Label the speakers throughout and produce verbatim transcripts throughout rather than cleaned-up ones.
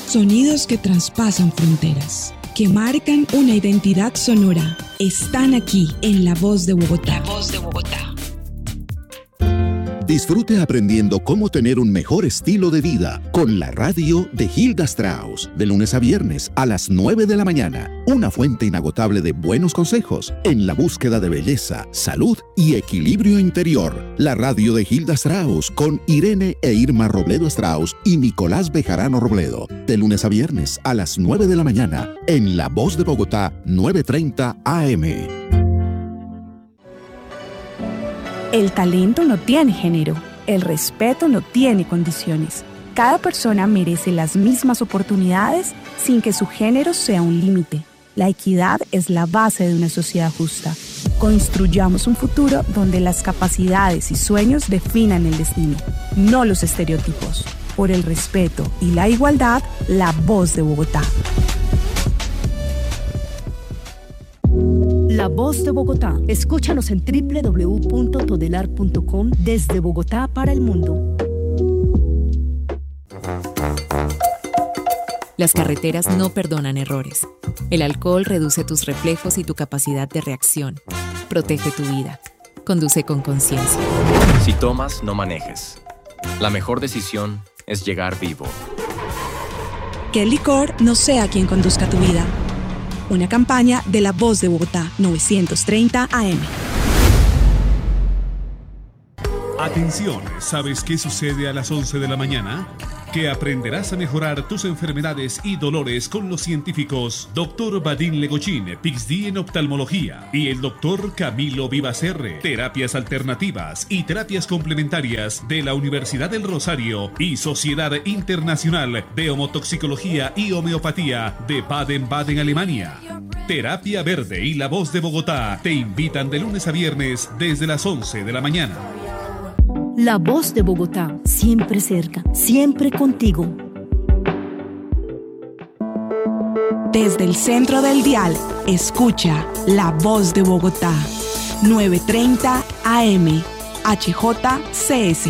Speaker 1: Sonidos que traspasan fronteras, que marcan una identidad sonora, están aquí en La Voz de Bogotá. La Voz de Bogotá.
Speaker 2: Disfrute aprendiendo cómo tener un mejor estilo de vida con la radio de Hilda Strauss, de lunes a viernes a las nueve de la mañana. Una fuente inagotable de buenos consejos en la búsqueda de belleza, salud y equilibrio interior. La radio de Hilda Strauss con Irene e Irma Robledo Strauss y Nicolás Bejarano Robledo, de lunes a viernes a las nueve de la mañana en La Voz de Bogotá, nueve treinta A M.
Speaker 3: El talento no tiene género, el respeto no tiene condiciones. Cada persona merece las mismas oportunidades sin que su género sea un límite. La equidad es la base de una sociedad justa. Construyamos un futuro donde las capacidades y sueños definan el destino, no los estereotipos. Por el respeto y la igualdad, La Voz de Bogotá.
Speaker 4: La Voz de Bogotá. Escúchanos en doble u doble u doble u punto todelar punto com desde Bogotá para el mundo.
Speaker 5: Las carreteras no perdonan errores. El alcohol reduce tus reflejos y tu capacidad de reacción. Protege tu vida. Conduce con conciencia.
Speaker 6: Si tomas, no manejes. La mejor decisión es llegar vivo.
Speaker 1: Que el licor no sea quien conduzca tu vida. Una campaña de La Voz de Bogotá, novecientos treinta A M.
Speaker 7: Atención, ¿sabes qué sucede a las once de la mañana? Que aprenderás a mejorar tus enfermedades y dolores con los científicos doctor Vadim Legochín, P H D en oftalmología, y el doctor Camilo Vivacerre, terapias alternativas y terapias complementarias de la Universidad del Rosario y Sociedad Internacional de Homotoxicología y Homeopatía de Baden-Baden, Alemania. Terapia Verde y La Voz de Bogotá te invitan de lunes a viernes desde las once de la mañana.
Speaker 4: La Voz de Bogotá, siempre cerca, siempre contigo.
Speaker 1: Desde el centro del dial, escucha La Voz de Bogotá, novecientos treinta A M, H J C S.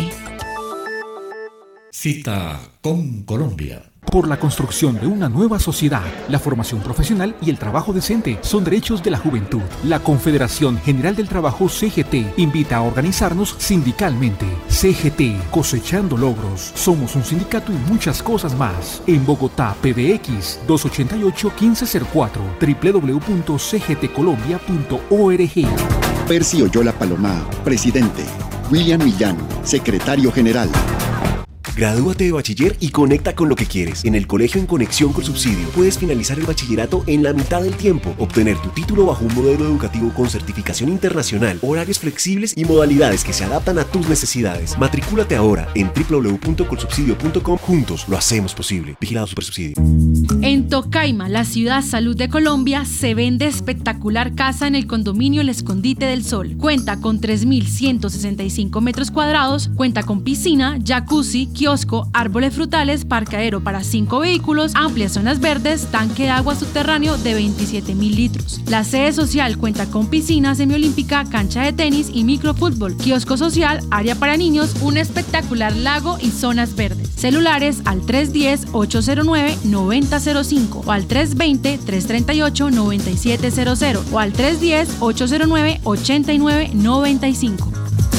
Speaker 8: Cita con Colombia.
Speaker 9: Por la construcción de una nueva sociedad, la formación profesional y el trabajo decente son derechos de la juventud. La Confederación General del Trabajo C G T invita a organizarnos sindicalmente. C G T, cosechando logros. Somos un sindicato y muchas cosas más. En Bogotá, P B X dos ocho ocho, uno cinco cero cuatro, doble u doble u doble u punto c g t colombia punto org.
Speaker 2: Percy Oyola Palomá, presidente. William Millán, secretario general.
Speaker 10: Gradúate de bachiller y conecta con lo que quieres. En el Colegio en Conexión con Subsidio puedes finalizar el bachillerato en la mitad del tiempo, obtener tu título bajo un modelo educativo con certificación internacional, horarios flexibles y modalidades que se adaptan a tus necesidades. Matricúlate ahora en doble u doble u doble u punto colsubsidio punto com. Juntos lo hacemos posible. Vigilado Supersubsidio.
Speaker 11: En Tocaima, la ciudad salud de Colombia, se vende espectacular casa en el condominio El Escondite del Sol. Cuenta con tres mil ciento sesenta y cinco metros cuadrados, cuenta con piscina, jacuzzi, kiosco, árboles frutales, parqueadero para cinco vehículos, amplias zonas verdes, tanque de agua subterráneo de veintisiete mil litros. La sede social cuenta con piscina semiolímpica, cancha de tenis y microfútbol, kiosco social, área para niños, un espectacular lago y zonas verdes. Celulares al tres uno cero, ocho cero nueve, nueve cero cero cinco o al tres dos cero, tres tres ocho, nueve siete cero cero o al tres uno cero, ocho cero nueve, ocho nueve nueve cinco.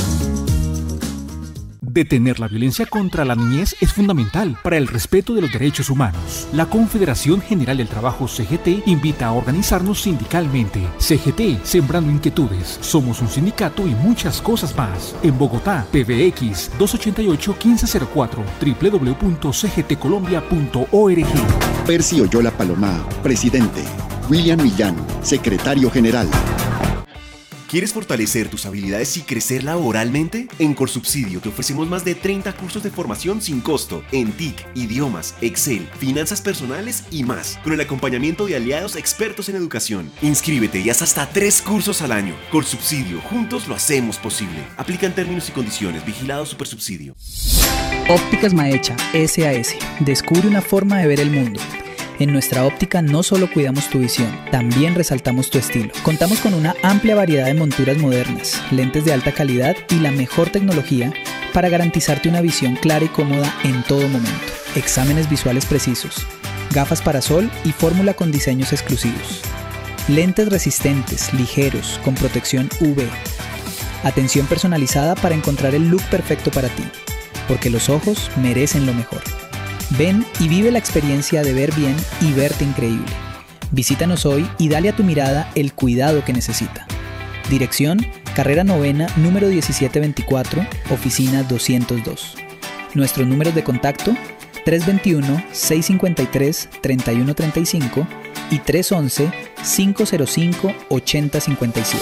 Speaker 9: Detener la violencia contra la niñez es fundamental para el respeto de los derechos humanos. La Confederación General del Trabajo C G T invita a organizarnos sindicalmente. C G T, sembrando inquietudes. Somos un sindicato y muchas cosas más. En Bogotá, P B X dos ocho ocho, uno cinco cero cuatro, doble u doble u doble u punto c g t colombia punto org.
Speaker 2: Percy Oyola Palomá, presidente. William Millán, secretario general.
Speaker 10: ¿Quieres fortalecer tus habilidades y crecer laboralmente? En Colsubsidio te ofrecemos más de treinta cursos de formación sin costo en T I C, idiomas, Excel, finanzas personales y más, con el acompañamiento de aliados expertos en educación. Inscríbete y haz hasta tres cursos al año. Colsubsidio, juntos lo hacemos posible. Aplican términos y condiciones. Vigilado Supersubsidio.
Speaker 12: Ópticas Maecha, S A S. Descubre una forma de ver el mundo. En nuestra óptica no solo cuidamos tu visión, también resaltamos tu estilo. Contamos con una amplia variedad de monturas modernas, lentes de alta calidad y la mejor tecnología para garantizarte una visión clara y cómoda en todo momento. Exámenes visuales precisos, gafas para sol y fórmula con diseños exclusivos. Lentes resistentes, ligeros, con protección U V. Atención personalizada para encontrar el look perfecto para ti, porque los ojos merecen lo mejor. Ven y vive la experiencia de ver bien y verte increíble. Visítanos hoy y dale a tu mirada el cuidado que necesita. Dirección: Carrera Novena, número diecisiete veinticuatro, oficina doscientos dos. Nuestros números de contacto: tres dos uno, seis cinco tres, tres uno tres cinco y tres uno uno, cinco cero cinco, ocho cero cinco siete.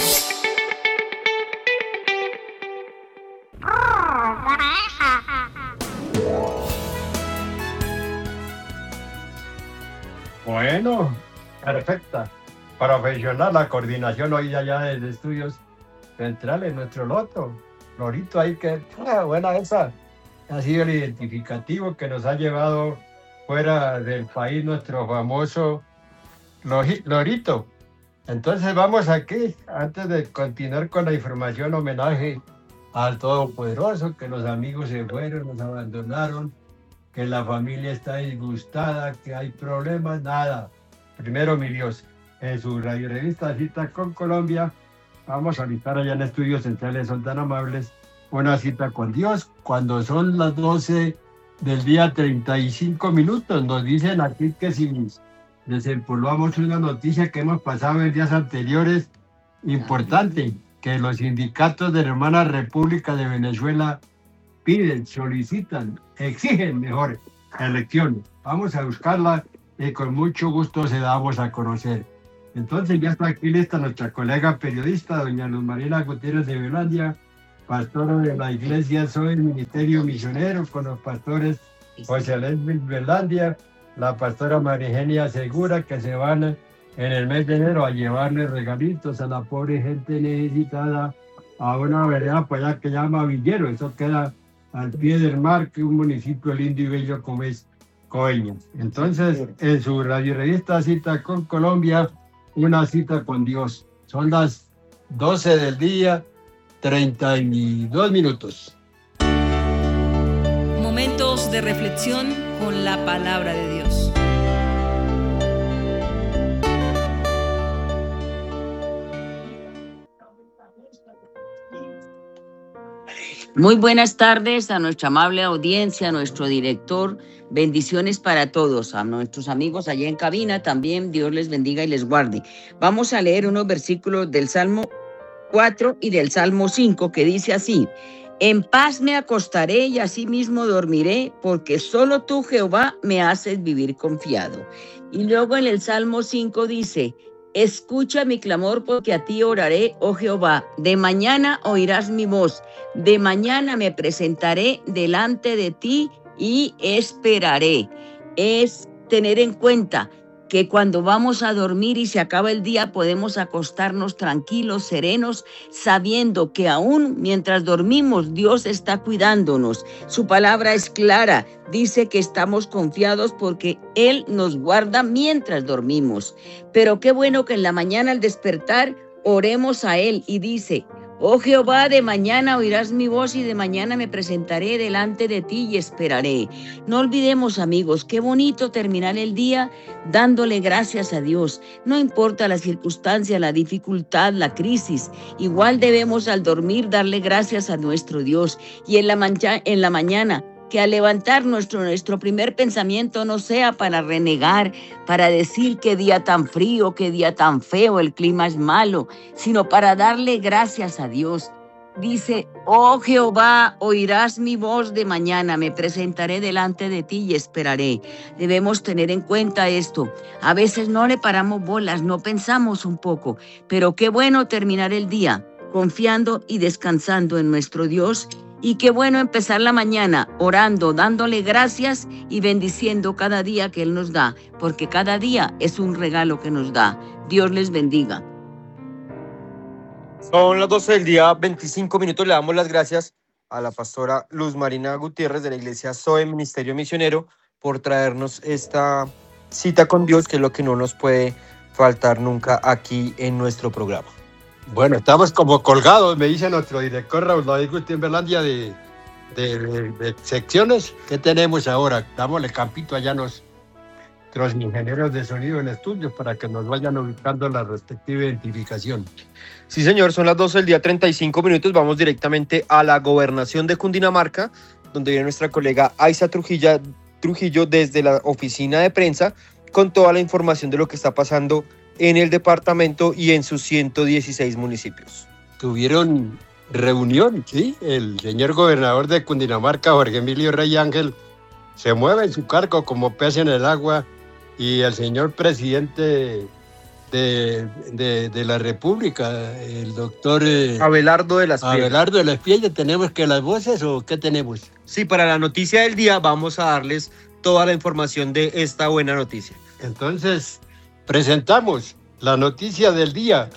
Speaker 13: Bueno, perfecta. Profesional la coordinación hoy allá de estudios centrales, nuestro loto. Lorito ahí que, ah, buena esa. Ha sido el identificativo que nos ha llevado fuera del país nuestro famoso Lorito. Entonces vamos aquí, antes de continuar con la información, homenaje al Todopoderoso, que los amigos se fueron, nos abandonaron, que la familia está disgustada, que hay problemas, nada. Primero mi Dios, en su radio revista Cita con Colombia, vamos a invitar allá en Estudios Centrales, son tan amables, una cita con Dios, cuando son las doce del día treinta y cinco minutos, nos dicen aquí que si desempolvamos una noticia que hemos pasado en días anteriores, importante, que los sindicatos de la hermana República de Venezuela piden, solicitan, exigen mejores elecciones. Vamos a buscarla y con mucho gusto se damos a conocer. Entonces ya está aquí lista nuestra colega periodista, doña Luz Marina Gutiérrez de Velandia, pastora de la iglesia Soy el Ministerio Misionero, con los pastores José Luis Velandia, la pastora Marigenia Segura, que se van en el mes de enero a llevarle regalitos a la pobre gente necesitada a una vereda por allá que llama Villero. Eso queda al pie del mar, que es un municipio lindo y bello como es Coeña. Entonces, en su radio revista Cita con Colombia, una cita con Dios. Son las doce del día, treinta y dos minutos.
Speaker 14: Momentos de reflexión con la palabra de Dios.
Speaker 15: Muy buenas tardes a nuestra amable audiencia, a nuestro director. Bendiciones para todos, a nuestros amigos allá en cabina también. Dios les bendiga y les guarde. Vamos a leer unos versículos del Salmo cuatro y del Salmo cinco, que dice así: en paz me acostaré y asimismo dormiré, porque solo tú, Jehová, me haces vivir confiado. Y luego en el Salmo cinco dice: escucha mi clamor, porque a ti oraré, oh Jehová. De mañana oirás mi voz, de mañana me presentaré delante de ti y esperaré. Es tener en cuenta que cuando vamos a dormir y se acaba el día, podemos acostarnos tranquilos, serenos, sabiendo que aún mientras dormimos, Dios está cuidándonos. Su palabra es clara, dice que estamos confiados porque Él nos guarda mientras dormimos. Pero qué bueno que en la mañana al despertar, oremos a Él y dice: oh Jehová, de mañana oirás mi voz y de mañana me presentaré delante de ti y esperaré. No olvidemos, amigos, qué bonito terminar el día dándole gracias a Dios. No importa la circunstancia, la dificultad, la crisis, igual debemos al dormir darle gracias a nuestro Dios. Y en la, mancha, en la mañana, que al levantar nuestro, nuestro primer pensamiento no sea para renegar, para decir qué día tan frío, qué día tan feo, el clima es malo, sino para darle gracias a Dios. Dice: oh Jehová, oirás mi voz de mañana, me presentaré delante de ti y esperaré. Debemos tener en cuenta esto. A veces no le paramos bolas, no pensamos un poco, pero qué bueno terminar el día confiando y descansando en nuestro Dios. Y qué bueno empezar la mañana orando, dándole gracias y bendiciendo cada día que Él nos da, porque cada día es un regalo que nos da. Dios les bendiga.
Speaker 16: Son las doce del día, veinticinco minutos. Le damos las gracias a la pastora Luz Marina Gutiérrez de la iglesia Zoe Ministerio Misionero por traernos esta cita con Dios, que es lo que no nos puede faltar nunca aquí en nuestro programa.
Speaker 13: Bueno, estamos como colgados, me dice nuestro director Raúl David Gutiérrez Velandia de, de, de, de secciones. ¿Qué tenemos ahora? Dámosle campito allá nos... nuestros ingenieros de sonido en estudios para que nos vayan ubicando la respectiva identificación.
Speaker 16: Sí, señor, son las doce del día, treinta y cinco minutos. Vamos directamente a la gobernación de Cundinamarca, donde viene nuestra colega Aiza Trujillo, Trujillo desde la oficina de prensa con toda la información de lo que está pasando en el departamento y en sus ciento dieciséis municipios.
Speaker 13: Tuvieron reunión, ¿sí? El señor gobernador de Cundinamarca, Jorge Emilio Rey Ángel, se mueve en su cargo como pez en el agua, y el señor presidente de, de, de la República, el doctor eh,
Speaker 16: Abelardo de las Piedras.
Speaker 13: Abelardo de las Piedras. ¿Tenemos que las voces o qué tenemos?
Speaker 16: Sí, para la noticia del día vamos a darles toda la información de esta buena noticia.
Speaker 13: Entonces, presentamos la noticia del día.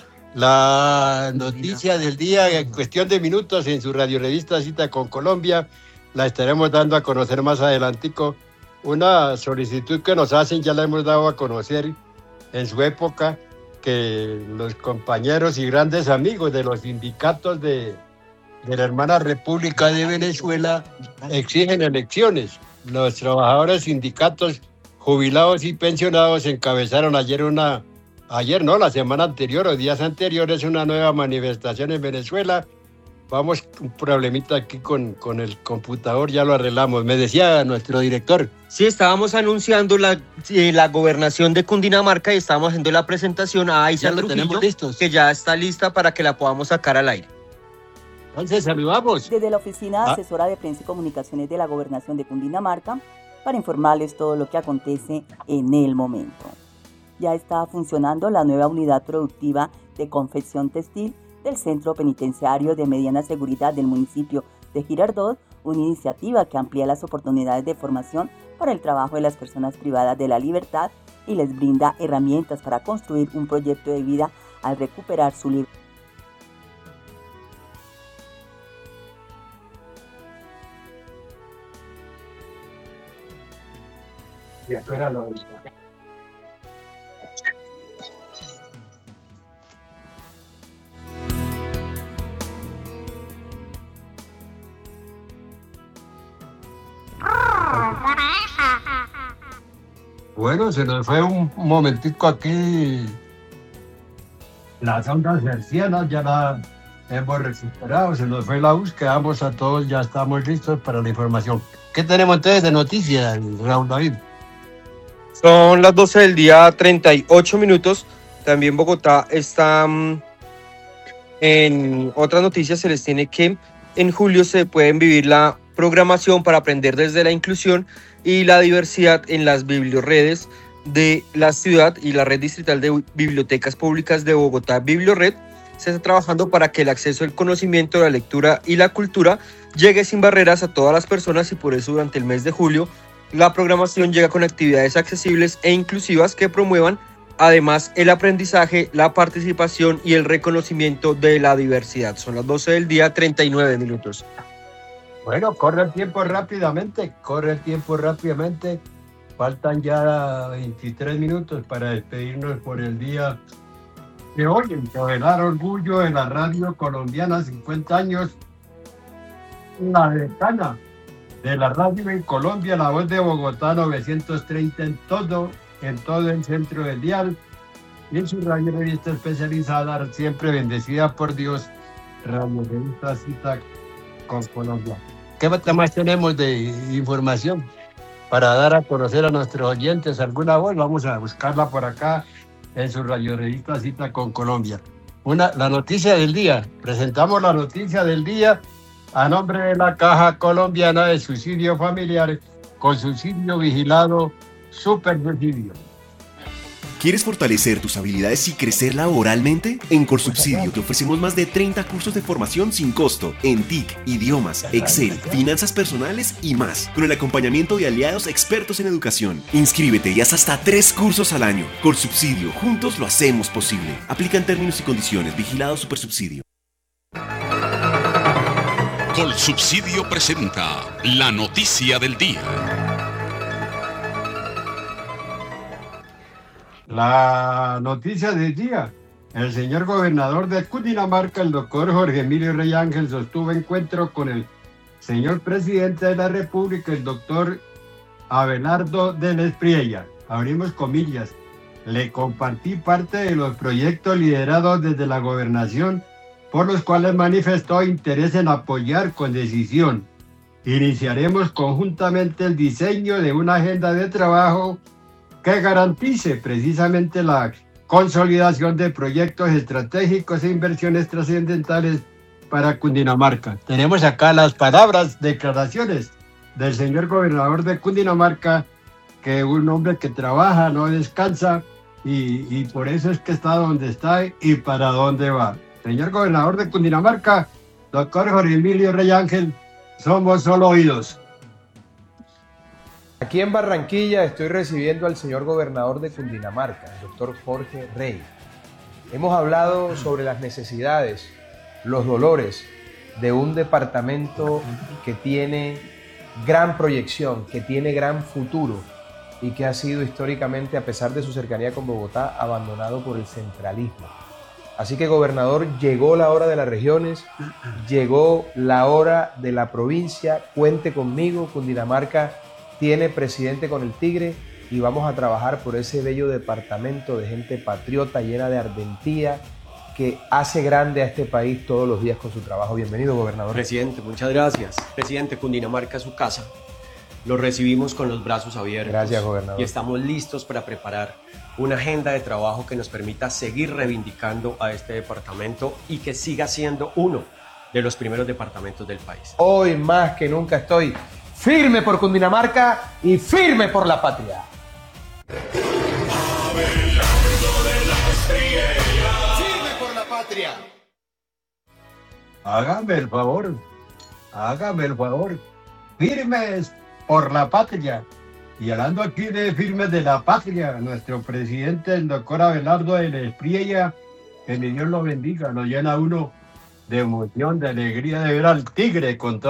Speaker 13: La noticia del día en cuestión de minutos en su radio revista Cita con Colombia. La estaremos dando a conocer más adelantico. Una solicitud que nos hacen, ya la hemos dado a conocer en su época, que los compañeros y grandes amigos de los sindicatos de, de la hermana República de Venezuela exigen elecciones. Los trabajadores sindicatos jubilados y pensionados encabezaron ayer una, ayer no, la semana anterior o días anteriores, una nueva manifestación en Venezuela. Vamos, un problemita aquí con, con el computador, ya lo arreglamos. Me decía nuestro director.
Speaker 16: Sí, estábamos anunciando la, eh, la gobernación de Cundinamarca y estábamos haciendo la presentación a Aiza Trujillo, que ya está lista para que la podamos sacar al aire.
Speaker 13: Entonces, saludamos.
Speaker 17: Desde la Oficina
Speaker 13: Ah.
Speaker 17: Asesora de Prensa y Comunicaciones de la Gobernación de Cundinamarca, para informarles todo lo que acontece en el momento. Ya está funcionando la nueva unidad productiva de confección textil del Centro Penitenciario de Mediana Seguridad del municipio de Girardot, una iniciativa que amplía las oportunidades de formación para el trabajo de las personas privadas de la libertad y les brinda herramientas para construir un proyecto de vida al recuperar su libertad.
Speaker 13: Y espera lo de... Bueno, se nos fue un momentico aquí. Las ondas hercianas ya la hemos recuperado, se nos fue la luz, quedamos a todos, ya estamos listos para la información. ¿Qué tenemos entonces de noticias, Raúl David?
Speaker 16: Son las doce del día, treinta y ocho minutos. También Bogotá está mm, en otras noticias. Se les tiene que en julio se pueden vivir la programación para aprender desde la inclusión y la diversidad en las biblioredes de la ciudad y la red distrital de bibliotecas públicas de Bogotá, Bibliored. Se está trabajando para que el acceso al conocimiento, la lectura y la cultura llegue sin barreras a todas las personas, y por eso durante el mes de julio la programación llega con actividades accesibles e inclusivas que promuevan además el aprendizaje, la participación y el reconocimiento de la diversidad. Son las doce del día, treinta y nueve minutos.
Speaker 13: Bueno, corre el tiempo rápidamente, corre el tiempo rápidamente. Faltan ya veintitrés minutos para despedirnos por el día de hoy, en revelar orgullo de la radio colombiana, cincuenta años, la decana de la radio en Colombia, La Voz de Bogotá novecientos treinta en todo, en todo el centro del dial, y en su radio revista especializada, siempre bendecida por Dios, Radio Revista Cita con Colombia. ¿Qué más tenemos de información para dar a conocer a nuestros oyentes? ¿Alguna voz? Vamos a buscarla por acá en su radio revista Cita con Colombia. Una, la noticia del día. Presentamos la noticia del día a nombre de la Caja Colombiana de Subsidio Familiar, con subsidio vigilado, super subsidio.
Speaker 10: ¿Quieres fortalecer tus habilidades y crecer laboralmente? En Corsubsidio te ofrecemos más de treinta cursos de formación sin costo en T I C, idiomas, Excel, finanzas personales y más, con el acompañamiento de aliados expertos en educación. Inscríbete y haz hasta tres cursos al año. Corsubsidio, juntos lo hacemos posible. Aplican términos y condiciones. Vigilado Supersubsidio.
Speaker 18: Colsubsidio presenta la noticia del día.
Speaker 13: La noticia del día. El señor gobernador de Cundinamarca, el doctor Jorge Emilio Rey Ángel, sostuvo encuentro con el señor presidente de la República, el doctor Abelardo de las Piedras. abrimos comillas, le compartí parte de los proyectos liderados desde la gobernación por los cuales manifestó interés en apoyar con decisión. Iniciaremos conjuntamente el diseño de una agenda de trabajo que garantice precisamente la consolidación de proyectos estratégicos e inversiones trascendentales para Cundinamarca. Tenemos acá las palabras, declaraciones del señor gobernador de Cundinamarca, que es un hombre que trabaja, no descansa, y, y por eso es que está donde está y para dónde va. Señor gobernador de Cundinamarca, doctor Jorge Emilio Rey Ángel, somos solo oídos.
Speaker 19: Aquí en Barranquilla estoy recibiendo al señor gobernador de Cundinamarca, el doctor Jorge Rey. Hemos hablado sobre las necesidades, los dolores de un departamento que tiene gran proyección, que tiene gran futuro y que ha sido históricamente, a pesar de su cercanía con Bogotá, abandonado por el centralismo. Así que, gobernador, llegó la hora de las regiones, llegó la hora de la provincia, cuente conmigo, Cundinamarca tiene presidente con el Tigre y vamos a trabajar por ese bello departamento de gente patriota, llena de ardentía, que hace grande a este país todos los días con su trabajo. Bienvenido, gobernador.
Speaker 20: Presidente, muchas gracias. Presidente, Cundinamarca es su casa. Lo recibimos con los brazos abiertos.
Speaker 19: Gracias, gobernador.
Speaker 20: Y estamos listos para preparar una agenda de trabajo que nos permita seguir reivindicando a este departamento y que siga siendo uno de los primeros departamentos del país.
Speaker 19: Hoy más que nunca estoy firme por Cundinamarca y firme por la patria.
Speaker 13: Firme por la patria. Hágame el favor, hágame el favor. Firmes por la patria. Y hablando aquí de firmes de la patria, nuestro presidente, el doctor Abelardo de la Espriella, que mi Dios lo bendiga, nos llena uno de emoción, de alegría de ver al Tigre con todo.